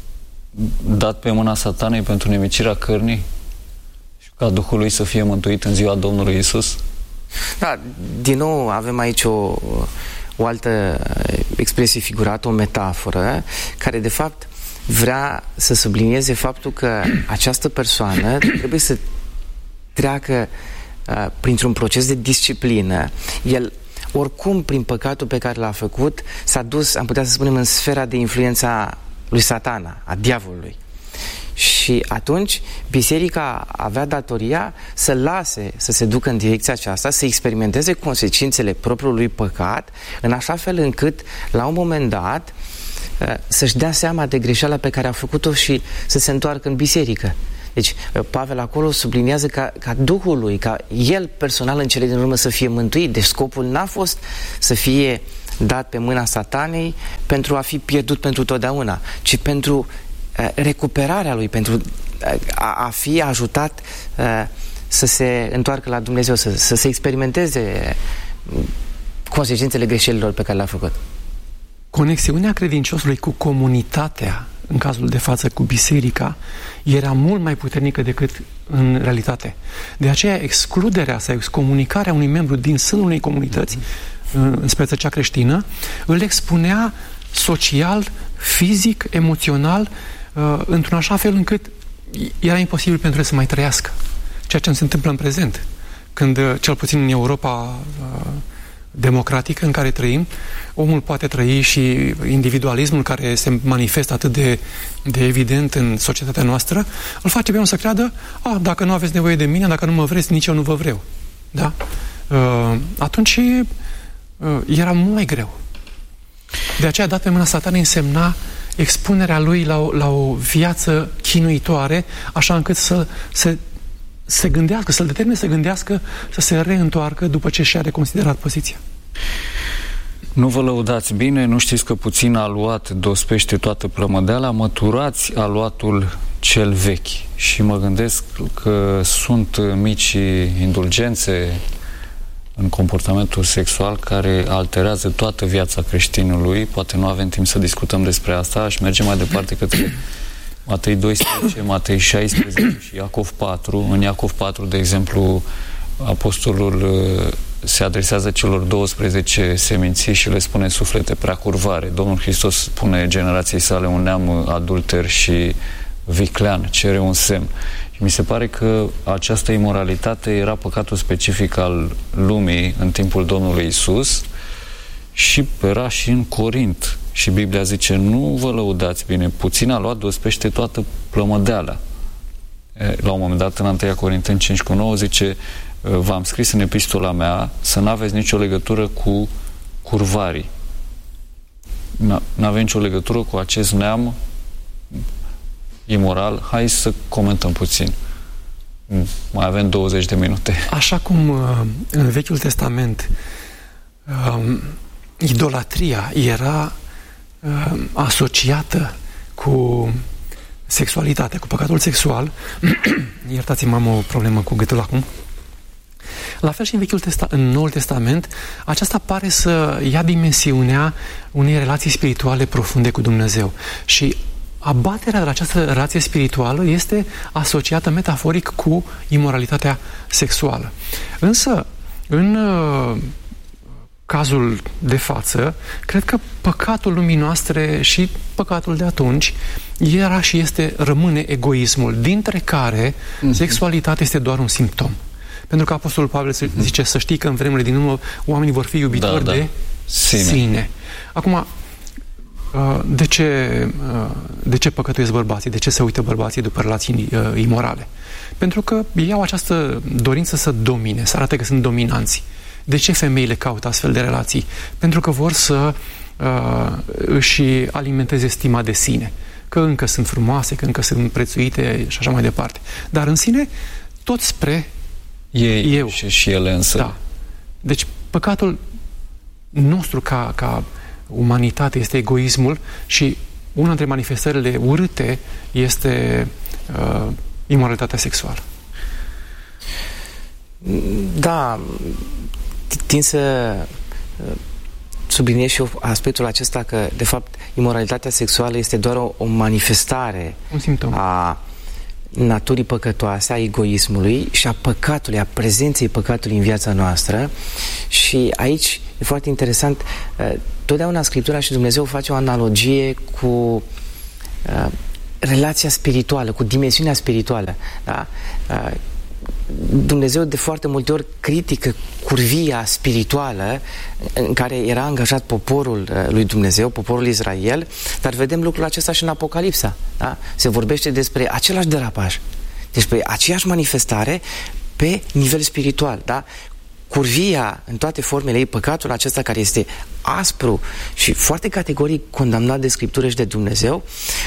S2: dat pe mâna Satanei pentru nimicirea cărnii și ca Duhul lui să fie mântuit în ziua Domnului Isus?
S4: Da, din nou avem aici o, o altă expresie figurată, o metaforă, care de fapt vrea să sublinieze faptul că această persoană trebuie să treacă uh, printr-un proces de disciplină. El oricum, prin păcatul pe care l-a făcut, s-a dus, am putea să spunem, în sfera de influență a lui Satana, a diavolului. Și atunci, biserica avea datoria să lase să se ducă în direcția aceasta, să experimenteze consecințele propriului păcat, în așa fel încât, la un moment dat, să-și dea seama de greșeala pe care a făcut-o și să se întoarcă în biserică. Deci, Pavel acolo subliniază ca, ca Duhul lui, ca el personal în cele din urmă să fie mântuit. Deci scopul n-a fost să fie dat pe mâna Satanei pentru a fi pierdut pentru totdeauna, ci pentru uh, recuperarea lui, pentru uh, a, a fi ajutat uh, să se întoarcă la Dumnezeu, să, să se experimenteze consecințele greșelilor pe care le-a făcut.
S3: Conexiunea credinciosului cu comunitatea, în cazul de față cu biserica, era mult mai puternică decât în realitate. De aceea excluderea sau excomunicarea unui membru din sânul unei comunități, în speță cea creștină, îl expunea social, fizic, emoțional, într-un așa fel încât era imposibil pentru el să mai trăiască. Ceea ce se întâmplă în prezent, când, cel puțin în Europa democratică în care trăim, omul poate trăi și individualismul care se manifestă atât de, de evident în societatea noastră, îl face pe om să creadă, a, dacă nu aveți nevoie de mine, dacă nu mă vreți, nici eu nu vă vreau. Da? Uh, atunci uh, era mult mai greu. De aceea, dat pe mâna Satanei însemna expunerea lui la o, la o viață chinuitoare, așa încât să se se gândească, să-l determine să gândească, să se reîntoarcă după ce și-a reconsiderat poziția.
S2: Nu vă lăudați bine, nu știți că puțin aluat dospește toată plămădeala, măturați aluatul cel vechi. Și mă gândesc că sunt mici indulgențe în comportamentul sexual care alterează toată viața creștinului. Poate nu avem timp să discutăm despre asta. Aș merge mai departe către Matei doisprezece, Matei șaisprezece și Iacov patru. În Iacov patru, de exemplu, apostolul se adresează celor douăsprezece seminții și le spune: suflete prea curvare. Domnul Hristos spune generației sale: un neam adulter și viclean, cere un semn. Și mi se pare că această imoralitate era păcatul specific al lumii în timpul Domnului Isus și era și în Corint. Și Biblia zice: nu vă lăudați bine, puțin a luat dospește toată plămădeala. La un moment dat, în întâi Corinteni cinci cu nouă, zice: v-am scris în epistola mea să n-aveți nicio legătură cu curvarii. N-avem nicio legătură cu acest neam imoral. Hai să comentăm puțin. Mai avem douăzeci de minute.
S3: Așa cum în Vechiul Testament um, idolatria era um, asociată cu sexualitatea, cu păcatul sexual, iertați-mă, am o problemă cu gâtul acum. La fel și în Vechiul Testa- în Noul Testament, aceasta pare să ia dimensiunea unei relații spirituale profunde cu Dumnezeu. Și abaterea de la această relație spirituală este asociată metaforic cu imoralitatea sexuală. Însă, în uh, cazul de față, cred că păcatul lumii noastre și păcatul de atunci era și este, rămâne egoismul, dintre care mm-hmm. sexualitatea este doar un simptom. Pentru că Apostolul Pavel mm-hmm. zice să știi că în vremurile din urmă oamenii vor fi iubitori da, da. de sine. sine. Acum, de ce, de ce păcătuiesc bărbații? De ce se uită bărbații după relații imorale? Pentru că ei au această dorință să domine, să arate că sunt dominanți. De ce femeile caută astfel de relații? Pentru că vor să uh, își alimenteze stima de sine. Că încă sunt frumoase, că încă sunt prețuite și așa mai departe. Dar în sine, tot spre
S2: ei
S3: eu.
S2: Și, și ele însă.
S3: Da. Deci păcatul nostru ca, ca umanitate este egoismul și una dintre manifestările urâte este uh, imoralitatea sexuală.
S4: Da, tind să subliniez și eu aspectul acesta că, de fapt, imoralitatea sexuală este doar o, o manifestare
S3: un simptom
S4: a naturii păcătoase, a egoismului și a păcatului, a prezenței păcatului în viața noastră. Și aici e foarte interesant, totdeauna Scriptura și Dumnezeu face o analogie cu uh, relația spirituală, cu dimensiunea spirituală. Da? Uh, Dumnezeu de foarte multe ori critică curvia spirituală în care era angajat poporul lui Dumnezeu, poporul Israel, dar vedem lucrul acesta și în Apocalipsa. Da? Se vorbește despre același derapaj, despre aceeași manifestare pe nivel spiritual. Da? Curvia în toate formele ei, păcatul acesta care este aspru și foarte categoric condamnat de Scriptură și de Dumnezeu,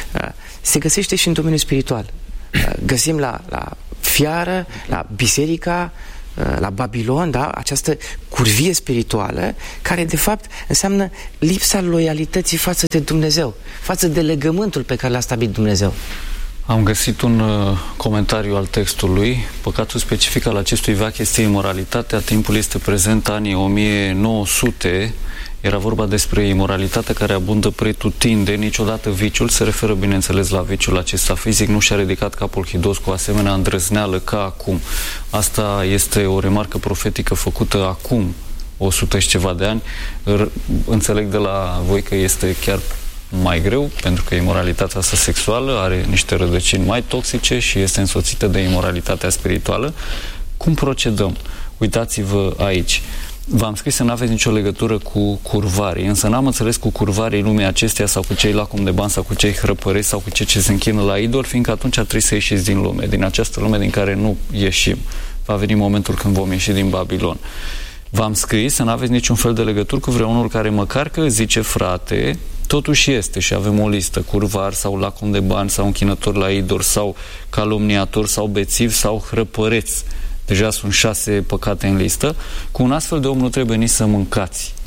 S4: se găsește și în domeniul spiritual. Găsim la, la fiară, la biserica, la Babilon, da? Această curvie spirituală care de fapt înseamnă lipsa loialității față de Dumnezeu, față de legământul pe care l-a stabilit Dumnezeu.
S2: Am găsit un uh, comentariu al textului. Păcatul specific al acestui veac este imoralitatea. Timpul este prezent, anii o mie nouă sute. Era vorba despre imoralitatea care abundă pretutinde. Niciodată viciul, se referă bineînțeles la viciul acesta fizic, nu și-a ridicat capul hidos cu asemenea îndrăzneală ca acum. Asta este o remarcă profetică făcută acum o sută și ceva de ani. R- înțeleg de la voi că este chiar mai greu, pentru că imoralitatea asta sexuală are niște rădăcini mai toxice și este însoțită de imoralitatea spirituală. Cum procedăm? Uitați-vă aici. V-am scris să nu aveți nicio legătură cu curvarii, însă n-am înțeles cu curvarii lumii acesteia sau cu cei lacom de bani sau cu cei hrăpăreți sau cu cei ce se închină la idol, fiindcă atunci trebuie să ieșiți din lume, din această lume din care nu ieșim. Va veni momentul când vom ieși din Babilon. V-am scris să nu aveți niciun fel de legătură cu vreunul care măcar că zice frate, totuși este și avem o listă, curvar sau lacom de bani sau închinător la idol sau calomniator sau bețiv sau hrăpăreț. Deja sunt șase păcate în listă. Cu un astfel de om nu trebuie nici să mâncați.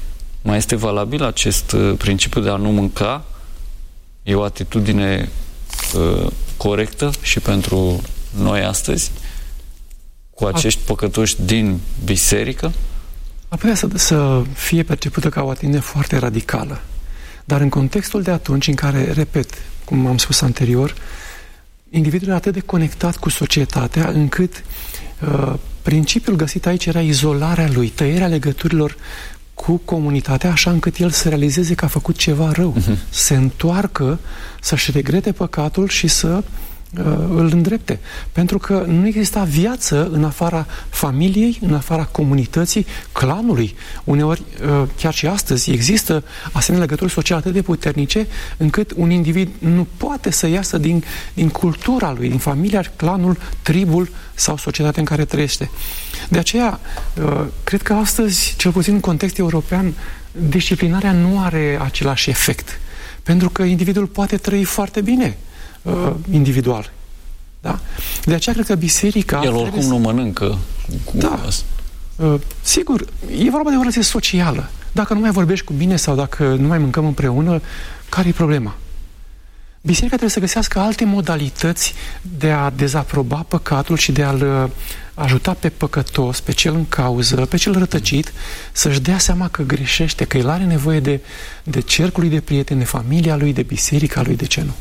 S2: Mai este valabil acest uh, principiu de a nu mânca? E o atitudine uh, corectă și pentru noi astăzi, cu acești păcătoși din biserică?
S3: Ar putea să, să fie percepută ca o atitudine foarte radicală. Dar în contextul de atunci, în care, repet, cum am spus anterior, individul era atât de conectat cu societatea, încât uh, principiul găsit aici era izolarea lui, tăierea legăturilor cu comunitatea, așa încât el să realizeze că a făcut ceva rău, uh-huh. să se întoarcă, să-și regrete păcatul și să uh, îl îndrepte. Pentru că nu exista viață în afara familiei, în afara comunității, clanului. Uneori, uh, chiar și astăzi, există asemenea legături sociale atât de puternice, încât un individ nu poate să iasă din, din cultura lui, din familia, clanul, tribul sau societatea în care trăiește. De aceea, uh, cred că astăzi, cel puțin în context european, disciplinarea nu are același efect. Pentru că individul poate trăi foarte bine uh, individual. Da? De aceea cred că biserica...
S2: El oricum să... nu mănâncă. Cu
S3: da. Uh, sigur, e vorba de o relație socială. Dacă nu mai vorbești cu bine sau dacă nu mai mâncăm împreună, care e problema? Biserica trebuie să găsească alte modalități de a dezaproba păcatul și de a-l ajuta pe păcătos, pe cel în cauză, pe cel rătăcit, să-și dea seama că greșește, că el are nevoie de, de cercul lui de prieteni, de familia lui, de biserica lui, de ce nu?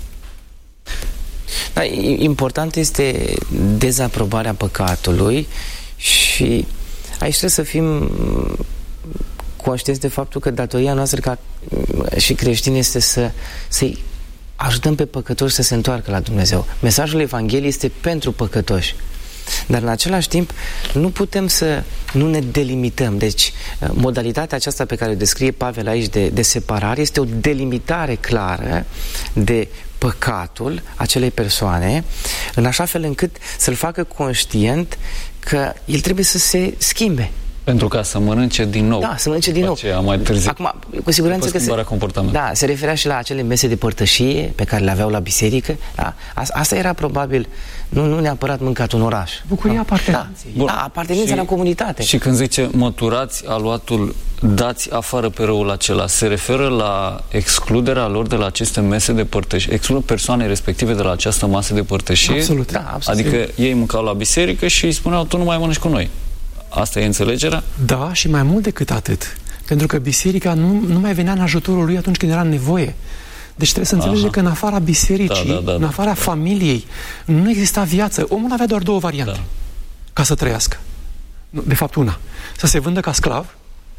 S4: Da, important este dezaprobarea păcatului și aici trebuie să fim conștienți de faptul că datoria noastră ca și creștini este să, să-i ajutăm pe păcătoși să se întoarcă la Dumnezeu. Mesajul Evangheliei este pentru păcătoși. Dar în același timp nu putem să nu ne delimităm. Deci modalitatea aceasta pe care o descrie Pavel aici de, de separare este o delimitare clară de păcatul acelei persoane, în așa fel încât să-l facă conștient că el trebuie să se schimbe.
S2: Pentru ca să mănânce din nou.
S4: Da, să mănânce din nou.
S2: Aceea, mai târziu.
S4: Acum, cu siguranță că se, da, se referea și la acele mese de părtășie pe care le aveau la biserică. Da? Asta era probabil, nu, nu neapărat mâncat în oraș.
S3: Bucuria apartenenței.
S4: Da, da, apartenența la comunitate.
S2: Și când zice măturați aluatul, dați afară pe răul acela, se referă la excluderea lor de la aceste mese de părtășie, exclude persoanei respective de la această masă de părtășie.
S3: Absolut, da, absolut.
S2: Adică ei mâncau la biserică și îi spuneau, tu nu mai mănânci cu noi. Asta e înțelegerea?
S3: Da, și mai mult decât atât. Pentru că biserica nu, nu mai venea în ajutorul lui atunci când era în nevoie. Deci trebuie să înțelege că în afara bisericii, da, da, da, în afara da. familiei, nu exista viață. Omul avea doar două variante da. ca să trăiască. De fapt, una. Să se vândă ca sclav,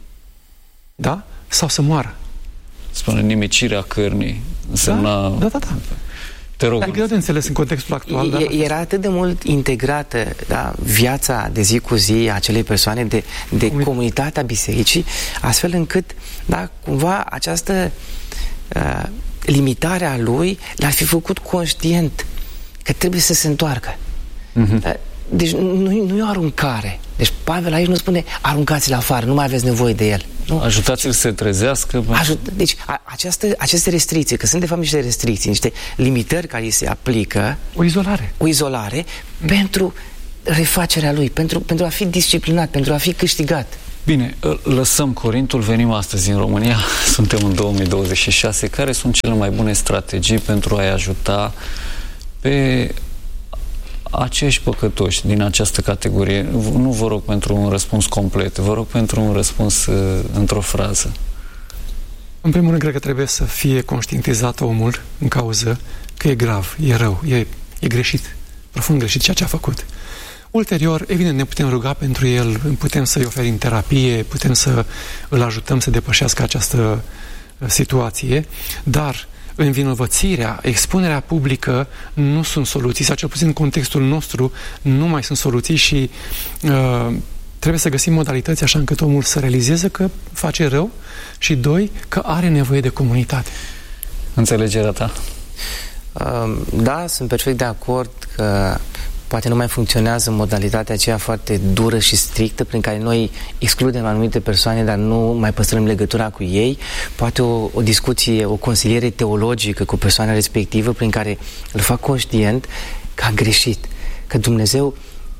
S3: da? Sau să moară.
S2: Spune nimicirea cărnii. Însemna...
S3: Da, da, da. da.
S2: Te rog.
S3: Dar e greu de înțeles în contextul actual.
S4: E, da? Era atât de mult integrată, da, viața de zi cu zi a acelei persoane, de, de comunitatea bisericii, astfel încât, da, cumva această uh, limitare a lui l-ar fi făcut conștient că trebuie să se întoarcă. Uh-huh. Da? Deci nu, nu e o aruncare. Deci Pavel aici nu spune aruncați-l afară, nu mai aveți nevoie de el. Nu.
S2: Ajutați-l să se trezească.
S4: Ajut, deci a, această, aceste restricții, că sunt de fapt niște restricții, niște limitări care îi se aplică.
S3: O izolare.
S4: O izolare mm. pentru refacerea lui, pentru, pentru a fi disciplinat, pentru a fi câștigat.
S2: Bine, lăsăm Corintul, venim astăzi în România, suntem în două mii douăzeci și șase. Care sunt cele mai bune strategii pentru a-i ajuta pe acești păcătoși din această categorie? Nu vă rog pentru un răspuns complet, vă rog pentru un răspuns uh, într-o frază.
S3: În primul rând, cred că trebuie să fie conștientizat omul în cauză că e grav, e rău, e, e greșit, profund greșit ceea ce a făcut. Ulterior, evident, ne putem ruga pentru el, putem să-i oferim terapie, putem să îl ajutăm să depășească această situație, dar învinovățirea, expunerea publică nu sunt soluții, sau cel puțin în contextul nostru nu mai sunt soluții și uh, trebuie să găsim modalități așa încât omul să realizeze că face rău și, doi, că are nevoie de comunitate.
S2: Înțelegerea ta?
S4: Uh, da, sunt perfect de acord că poate nu mai funcționează modalitatea aceea foarte dură și strictă prin care noi excludem anumite persoane, dar nu mai păstrăm legătura cu ei. Poate o, o discuție, o consiliere teologică cu persoana respectivă prin care îl fac conștient că a greșit, că Dumnezeu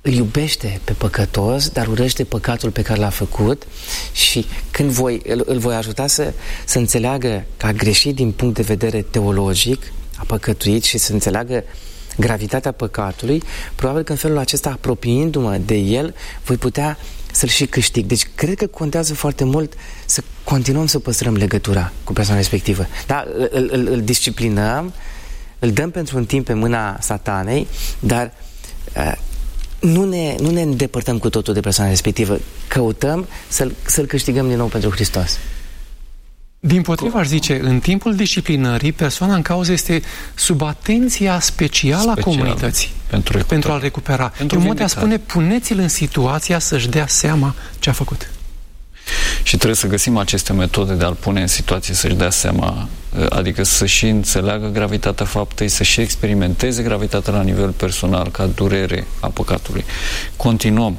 S4: îl iubește pe păcătos, dar urăște păcatul pe care l-a făcut și când voi, îl, îl voi ajuta să, să înțeleagă că a greșit din punct de vedere teologic, a păcătuit și să înțeleagă gravitatea păcatului, probabil că în felul acesta, apropiindu-mă de el, voi putea să-l și câștig. Deci cred că contează foarte mult să continuăm să păstrăm legătura cu persoana respectivă. Da, îl, îl, îl disciplinăm, îl dăm pentru un timp pe mâna satanei, dar uh, nu, ne, nu ne îndepărtăm cu totul de persoana respectivă. Căutăm să-l, să-l câștigăm din nou pentru Hristos.
S3: Dimpotrivă, aș zice, în timpul disciplinării, persoana în cauză este sub atenția specială a comunității
S2: pentru,
S3: pentru a-l recupera.
S2: Pentru
S3: în mod de a spune, puneți-l în situația să-și dea seama ce a făcut.
S2: Și trebuie să găsim aceste metode de a-l pune în situație să-și dea seama, adică să-și înțeleagă gravitatea faptei, să-și experimenteze gravitatea la nivel personal, ca durere a păcatului. Continuăm.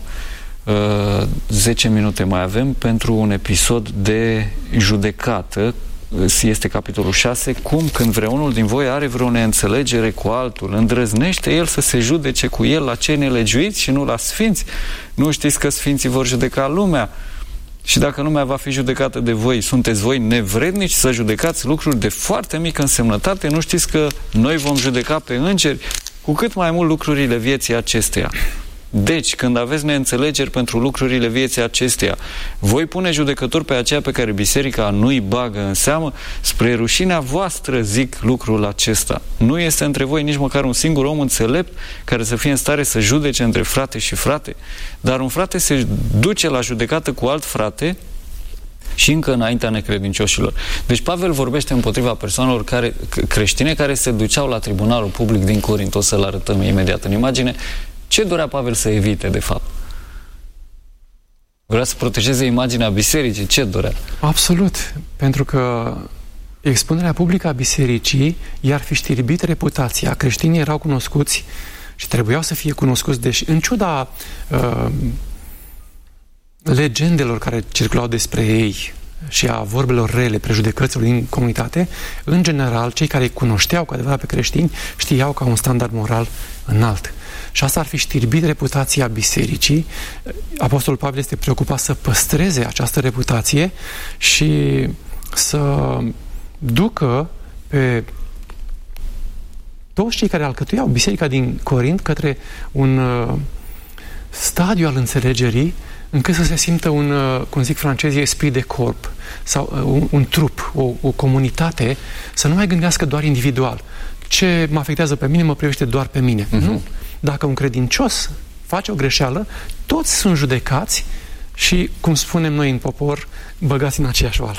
S2: zece minute mai avem pentru un episod de judecată. Este capitolul șase. Cum, când vreunul din voi are vreo neînțelegere cu altul, îndrăznește el să se judece cu el la cei nelegiuiți și nu la sfinți? Nu știți că sfinții vor judeca lumea? Și dacă lumea va fi judecată de voi, sunteți voi nevrednici să judecați lucruri de foarte mică însemnătate? Nu știți că noi vom judeca pe îngeri? Cu cât mai mult lucrurile vieții acesteia. Deci, când aveți neînțelegeri pentru lucrurile vieții acesteia, voi pune judecători pe aceea pe care biserica nu-i bagă în seamă? Spre rușinea voastră zic lucrul acesta. Nu este între voi nici măcar un singur om înțelept care să fie în stare să judece între frate și frate. Dar un frate se duce la judecată cu alt frate și încă înaintea necredincioșilor. Deci Pavel vorbește împotriva persoanelor care, creștine care se duceau la tribunalul public din Corint. O să-l arătăm imediat în imagine. Ce dorea Pavel să evite, de fapt? Vrea să protejeze imaginea bisericii? Ce dorea?
S3: Absolut. Pentru că expunerea publică a bisericii i-ar fi știrbit reputația. Creștinii erau cunoscuți și trebuiau să fie cunoscuți, deși în ciuda uh, legendelor care circulau despre ei și a vorbelor rele, prejudecăților din comunitate, în general, cei care îi cunoșteau cu adevărat pe creștini știau că au un standard moral înalt. Și asta ar fi știrbit reputația bisericii. Apostolul Pavel este preocupat să păstreze această reputație și să ducă pe toți cei care alcătuiau biserica din Corint către un uh, stadiu al înțelegerii încât să se simtă un, uh, cum zic francezii, esprit de corp sau uh, un, un trup, o, o comunitate, să nu mai gândească doar individual. Ce mă afectează pe mine, mă privește doar pe mine. Uh-huh. Nu. Dacă un credincios face o greșeală, toți sunt judecați și, cum spunem noi în popor, băgați în aceeași oală.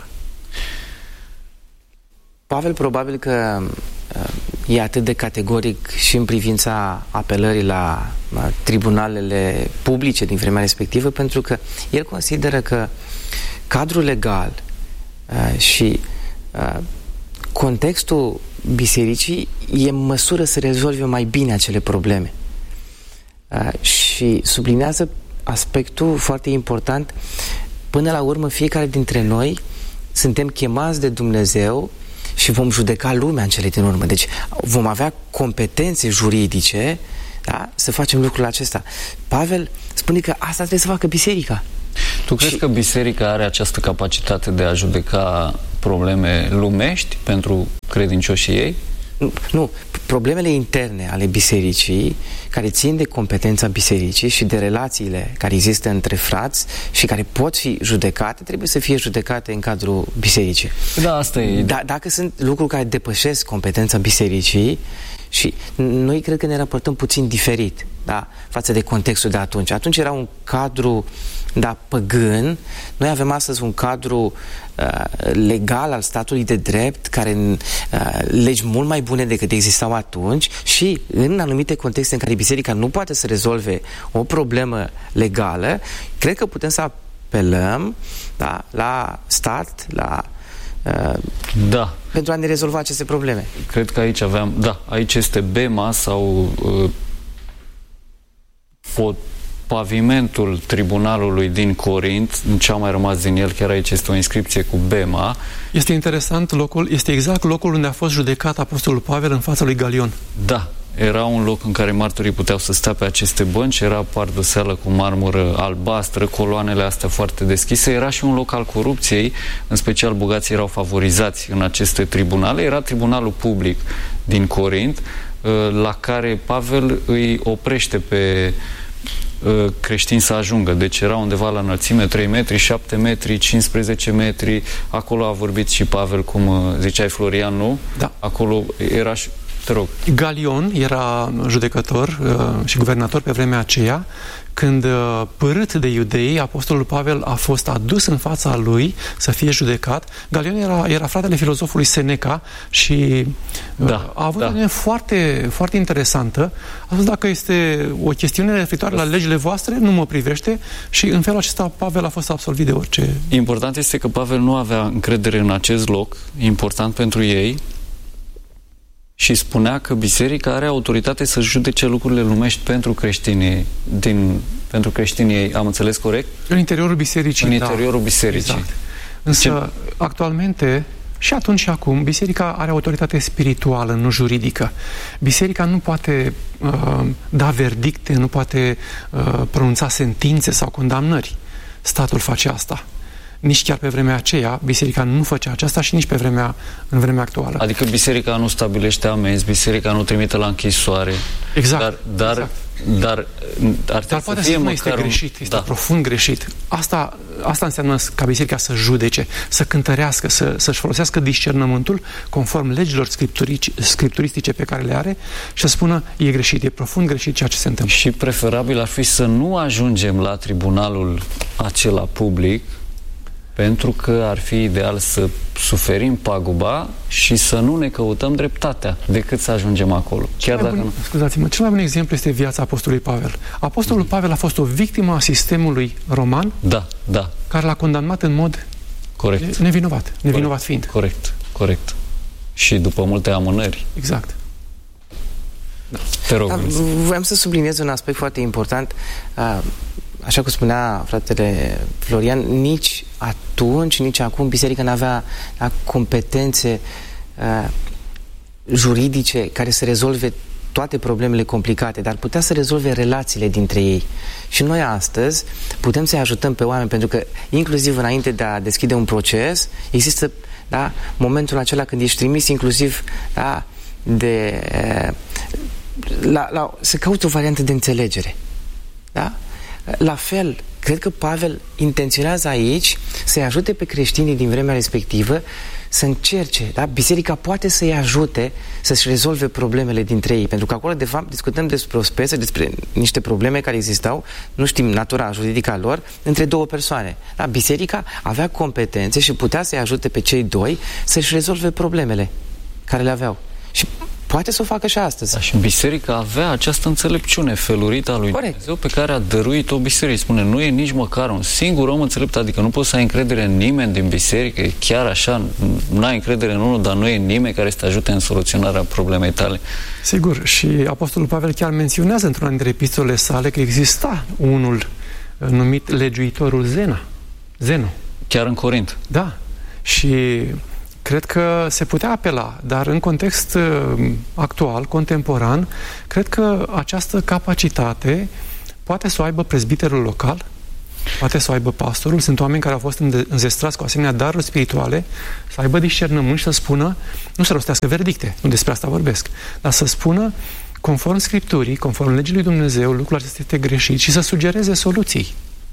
S4: Pavel probabil că uh, e atât de categoric și în privința apelării la, la tribunalele publice din vremea respectivă, pentru că el consideră că cadrul legal uh, și uh, contextul bisericii e în măsură să rezolve mai bine acele probleme. Uh, și sublinează aspectul foarte important. Până la urmă, fiecare dintre noi suntem chemați de Dumnezeu și vom judeca lumea în cele din urmă. Deci vom avea competențe juridice, da, să facem lucrul acesta. Pavel spune că asta trebuie să facă biserica.
S2: Tu crezi și... că biserica are această capacitate de a judeca probleme lumești pentru credincioșii ei?
S4: Nu, nu, problemele interne ale bisericii, care țin de competența bisericii și de relațiile care există între frați și care pot fi judecate, trebuie să fie judecate în cadrul bisericii.
S2: Da, asta e.
S4: Da, dacă sunt lucruri care depășesc competența bisericii, și noi cred că ne raportăm puțin diferit, da, față de contextul de atunci. Atunci era un cadru, da, păgân. Noi avem astăzi un cadru uh, legal al statului de drept, care uh, legi mult mai bune decât existau atunci și în anumite contexte în care biserica nu poate să rezolve o problemă legală, cred că putem să apelăm, da, la stat, la
S2: da.
S4: pentru a ne rezolva aceste probleme.
S2: Cred că aici aveam, da, aici este bema sau uh, pot, pavimentul tribunalului din Corint, ce a mai rămas din el, chiar aici este o inscripție cu bema.
S3: Este interesant locul, este exact locul unde a fost judecat apostolul Pavel în fața lui Galion.
S2: Da, Era un loc în care martorii puteau să stea pe aceste bănci, era pardoseală cu marmură albastră, coloanele astea foarte deschise, era și un loc al corupției, în special bogații erau favorizați în aceste tribunale. Era tribunalul public din Corint, la care Pavel îi oprește pe creștini să ajungă. Deci era undeva la înălțime trei metri, șapte metri, cincisprezece metri. Acolo a vorbit și Pavel, cum ziceai, Florian, nu?
S3: Da.
S2: Acolo era și... Te rog.
S3: Galion era judecător uh, și guvernator pe vremea aceea, când uh, părât de iudei, apostolul Pavel a fost adus în fața lui să fie judecat. Galion era, era fratele filozofului Seneca și uh,
S2: da,
S3: a avut
S2: da.
S3: o linie foarte, foarte interesantă. A spus, dacă este o chestiune referitoare la legile voastre, nu mă privește, și în felul acesta Pavel a fost absolvit de orice...
S2: Important este că Pavel nu avea încredere în acest loc, important pentru ei, și spunea că biserica are autoritate să judece lucrurile lumești pentru creștinii din, pentru creștinii ei. Am înțeles corect?
S3: În interiorul bisericii.
S2: În interiorul
S3: da,
S2: bisericii.
S3: Exact. Însă, Ce... actualmente, și atunci și acum, biserica are autoritate spirituală, nu juridică. Biserica nu poate uh, da verdicte, nu poate uh, pronunța sentințe sau condamnări. Statul face asta. Nici chiar pe vremea aceea, biserica nu făcea aceasta și nici pe vremea, în vremea actuală.
S2: Adică biserica nu stabilește amenzi, biserica nu trimite la închisoare.
S3: Exact.
S2: Dar, dar,
S3: exact.
S2: dar ar
S3: Dar poate să nu este greșit, este da. profund greșit. Asta, asta înseamnă ca biserica să judece, să cântărească, să, să-și folosească discernământul conform legilor scripturistice pe care le are și să spună, e greșit, e profund greșit ceea ce se întâmplă.
S2: Și preferabil ar fi să nu ajungem la tribunalul acela public, pentru că ar fi ideal să suferim paguba și să nu ne căutăm dreptatea decât să ajungem acolo. Chiar dacă
S3: bun,
S2: nu...
S3: Scuzați-mă, cel mai bun exemplu este viața apostolului Pavel. Apostolul mm. Pavel a fost o victimă a sistemului roman,
S2: da, da.
S3: care l-a condamnat în mod
S2: corect.
S3: nevinovat, nevinovat
S2: corect.
S3: fiind.
S2: Corect, corect. Și după multe amânări.
S3: Exact.
S2: Da. Te rog. Da,
S4: voiam să subliniez un aspect foarte important. Așa cum spunea fratele Florian, nici atunci, nici acum biserica nu avea competențe uh, juridice care să rezolve toate problemele complicate, dar putea să rezolve relațiile dintre ei. Și noi astăzi putem să-i ajutăm pe oameni, pentru că inclusiv înainte de a deschide un proces, există, da, momentul acela când ești trimis inclusiv, da, de uh, la, la, să cauți o variantă de înțelegere. Da? La fel, cred că Pavel intenționează aici să-i ajute pe creștinii din vremea respectivă să încerce, da? Biserica poate să-i ajute să-și rezolve problemele dintre ei, pentru că acolo, de fapt, discutăm despre o speță, despre niște probleme care existau, nu știm natura juridică a lor, între două persoane. Da? Biserica avea competențe și putea să-i ajute pe cei doi să-și rezolve problemele care le aveau. Și poate să o facă și astăzi.
S2: Da, și biserica avea această înțelepciune felurită a lui Corect. Dumnezeu pe care a dăruit-o biserică. Spune, nu e nici măcar un singur om înțelept, adică nu poți să ai încredere în nimeni din biserică, e chiar așa, nu ai încredere în unul, dar nu e nimeni care să te ajute în soluționarea problemei tale.
S3: Sigur, și Apostolul Pavel chiar menționează într-una dintre epistolele sale că exista unul numit legiuitorul Zena. Zeno.
S2: Chiar în Corint.
S3: Da. Și cred că se putea apela, dar în context uh, actual, contemporan, cred că această capacitate poate să o aibă prezbiterul local, poate să o aibă pastorul. Sunt oameni care au fost înzestrați cu asemenea daruri spirituale, să aibă discernământ și să spună, nu să rostească verdicte, nu despre asta vorbesc, dar să spună, conform Scripturii, conform legii lui Dumnezeu, lucrul acesta este greșit și să sugereze soluții.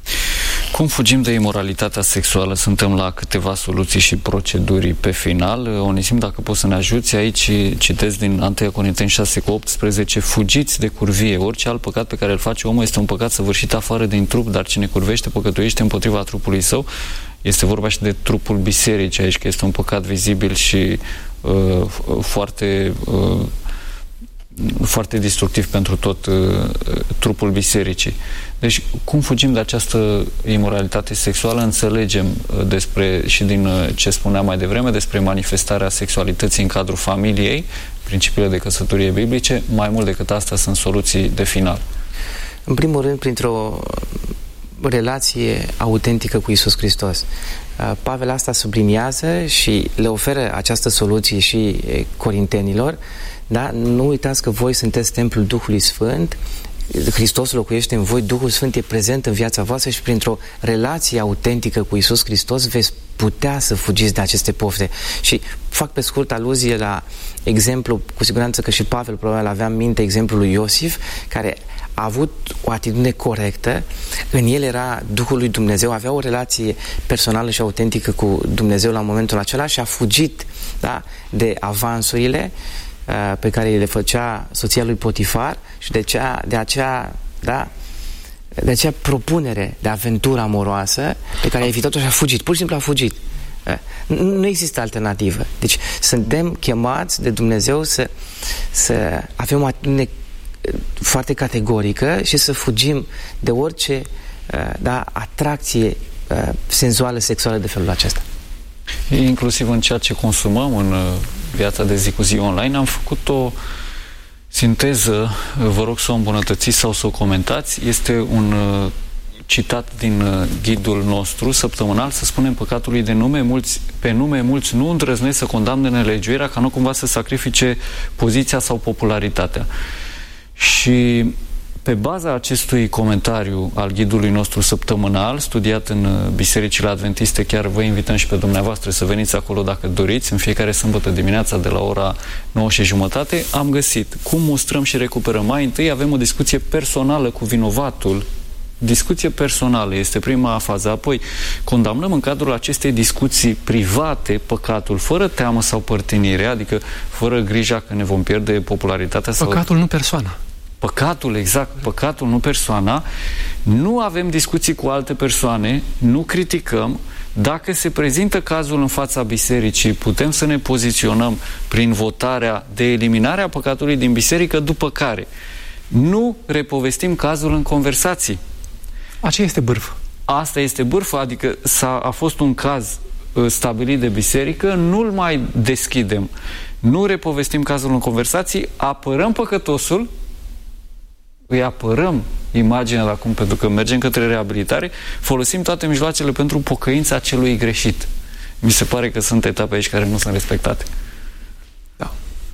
S2: Cum fugim de imoralitatea sexuală? Suntem la câteva soluții și proceduri pe final. Onisim, dacă poți să ne ajuți, aici citesc din întâi Corinteni șase cu optsprezece: fugiți de curvie. Orice alt păcat pe care îl face omul este un păcat săvârșit afară din trup, dar cine curvește păcătuiește împotriva trupului său. Este vorba și de trupul bisericii aici, că este un păcat vizibil și uh, foarte uh, foarte destructiv pentru tot uh, trupul bisericii. Deci, cum fugim de această imoralitate sexuală? Înțelegem uh, despre, și din uh, ce spuneam mai devreme, despre manifestarea sexualității în cadrul familiei, principiile de căsătorie biblice. Mai mult decât asta sunt soluții de final.
S4: În primul rând, printr-o relație autentică cu Iisus Hristos. Pavel asta subliniază și le oferă această soluție și corintenilor, Da? Nu uitați că voi sunteți templul Duhului Sfânt, Hristos locuiește în voi, Duhul Sfânt e prezent în viața voastră și printr-o relație autentică cu Iisus Hristos veți putea să fugiți de aceste pofte. Și fac pe scurt aluzie la exemplu, cu siguranță că și Pavel probabil avea în minte exemplul lui Iosif, care a avut o atitudine corectă, în el era Duhul lui Dumnezeu, avea o relație personală și autentică cu Dumnezeu la momentul acela și a fugit, da, de avansurile uh, pe care le făcea soția lui Potifar și de, cea, de acea, da, de acea propunere de aventură amoroasă pe care a evitat-o și a fugit, pur și simplu a fugit. Uh, nu există alternativă. Deci suntem chemați de Dumnezeu să, să avem o atitudine foarte categorică și să fugim de orice da, atracție senzuală, sexuală de felul acesta.
S2: Inclusiv în ceea ce consumăm în viața de zi cu zi online, am făcut o sinteză, vă rog să o îmbunătățiți sau să o comentați. Este un citat din ghidul nostru săptămânal, să spunem păcatului de nume, mulți, pe nume mulți nu îndrăznesc să condamne nelegiuirea ca nu cumva să sacrifice poziția sau popularitatea. Și pe baza acestui comentariu al ghidului nostru săptămânal, studiat în bisericile adventiste, chiar vă invităm și pe dumneavoastră să veniți acolo dacă doriți, în fiecare sâmbătă dimineața de la ora nouă și jumătate, am găsit cum mustrăm și recuperăm. Mai întâi avem o discuție personală cu vinovatul, discuție personală este prima fază, apoi condamnăm în cadrul acestei discuții private păcatul, fără teamă sau părtinire, adică fără grija că ne vom pierde popularitatea.
S3: Păcatul,
S2: sau...
S3: nu persoana.
S2: Păcatul, exact, păcatul, nu persoana. Nu avem discuții cu alte persoane, nu criticăm. Dacă se prezintă cazul în fața bisericii, putem să ne poziționăm prin votarea de eliminare a păcatului din biserică, după care nu repovestim cazul în conversații.
S3: Aceea este bârfă.
S2: Asta este bârfă, adică s-a, a fost un caz uh, stabilit de biserică, nu-l mai deschidem, nu repovestim cazul în conversații, apărăm păcătosul, îi apărăm imaginea acum pentru că mergem către reabilitare, folosim toate mijloacele pentru pocăința celui greșit. Mi se pare că sunt etape aici care nu sunt respectate.
S3: Da.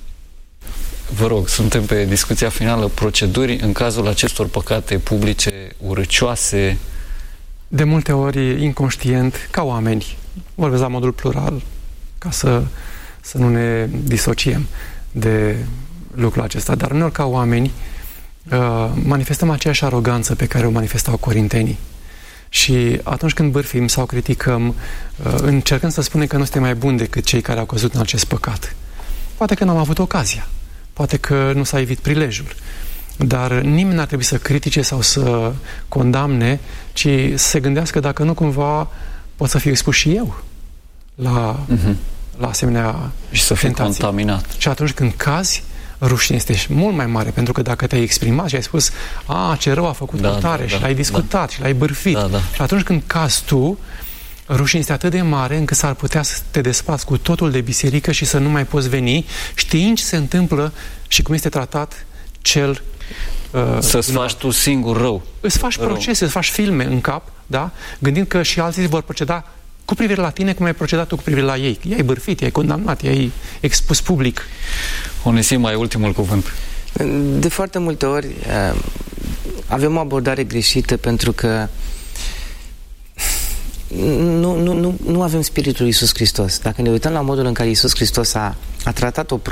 S2: Vă rog, suntem pe discuția finală, proceduri în cazul acestor păcate publice, urăcioase.
S3: De multe ori, inconștient, ca oameni, vorbesc la modul plural, ca să, să nu ne disociem de lucrul acesta, dar uneori ca oameni uh, manifestăm aceeași aroganță pe care o manifestau corintenii. Și atunci când bârfim sau criticăm, uh, încercăm să spunem că nu suntem mai buni decât cei care au căzut în acest păcat. Poate că n-am avut ocazia. Poate că nu s-a evit prilejul. Dar nimeni n-ar trebui să critique sau să condamne, ci să se gândească dacă nu cumva pot să fiu expus și eu la, uh-huh. la asemenea
S2: și să fii
S3: tentații.
S2: Contaminat.
S3: Și atunci când cazi, rușinea este mult mai mare, pentru că dacă te-ai exprimat și ai spus, a, ce rău a făcut da, tare, da, și da, l-ai discutat, da. și l-ai bârfit. Da, da. Și atunci când cazi tu, rușinea este atât de mare încât s-ar putea să te despați cu totul de biserică și să nu mai poți veni, știind ce se întâmplă și cum este tratat cel uh,
S2: să-ți faci tu singur rău.
S3: Îți faci rău. procese, îți faci filme în cap, da? Gândind că și alții vor proceda cu privire la tine cum ai procedat tu cu privire la ei. I-ai bârfit, i-ai condamnat, i-ai expus public. Onesim, mai ultimul cuvânt.
S4: De foarte multe ori uh, avem o abordare greșită pentru că nu, nu, nu, nu avem Spiritul Iisus Hristos. Dacă ne uităm la modul în care Iisus Hristos a, a tratat o